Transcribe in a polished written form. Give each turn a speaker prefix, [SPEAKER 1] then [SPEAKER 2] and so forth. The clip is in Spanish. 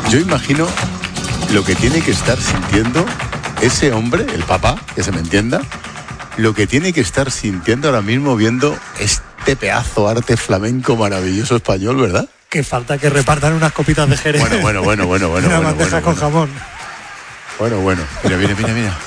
[SPEAKER 1] Yo imagino lo que tiene que estar sintiendo ese hombre, el papá, que se me entienda, lo que tiene que estar sintiendo ahora mismo viendo este pedazo arte flamenco maravilloso español, ¿verdad?
[SPEAKER 2] Que falta que repartan unas copitas de Jerez.
[SPEAKER 1] Bueno.
[SPEAKER 2] Una bandeja con jamón.
[SPEAKER 1] Bueno. Mira.